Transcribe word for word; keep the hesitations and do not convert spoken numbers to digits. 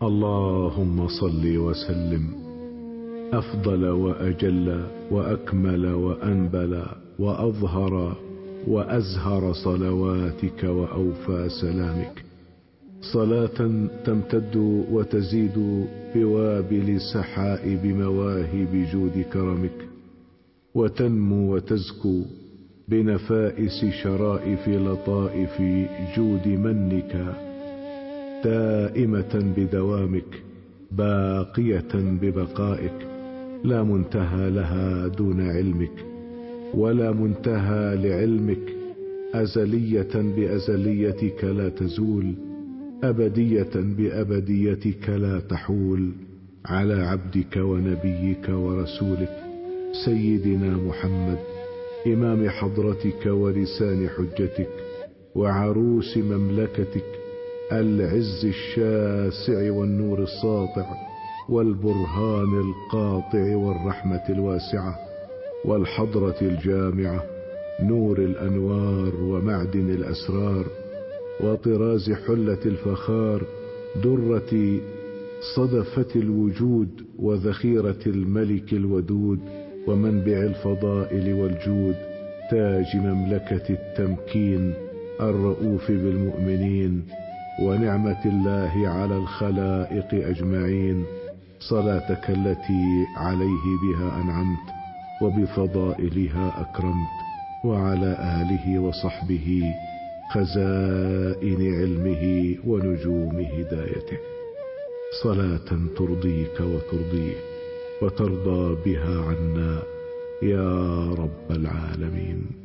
اللهم صل وسلم أفضل وأجل وأكمل وأنبل وأظهر وأزهر صلواتك وأوفى سلامك، صلاة تمتد وتزيد بوابل سحائب مواهب جود كرمك، وتنمو وتزكو بنفائس شرائف لطائف جود منك، دائمة بدوامك باقية ببقائك، لا منتهى لها دون علمك ولا منتهى لعلمك، أزلية بأزليتك لا تزول، أبدية بأبديتك لا تحول، على عبدك ونبيك ورسولك سيدنا محمد، إمام حضرتك ولسان حجتك وعروس مملكتك، العز الشاسع والنور الساطع والبرهان القاطع والرحمة الواسعة والحضرة الجامعة، نور الأنوار ومعدن الأسرار وطراز حلة الفخار، درة صدفة الوجود وذخيرة الملك الودود ومنبع الفضائل والجود، تاج مملكة التمكين الرؤوف بالمؤمنين ونعمة الله على الخلائق أجمعين، صلاتك التي عليه بها أنعمت وبفضائلها أكرمت، وعلى آله وصحبه خزائن علمه ونجوم هدايته، صلاة ترضيك وترضيه وترضى بها عنا يا رب العالمين.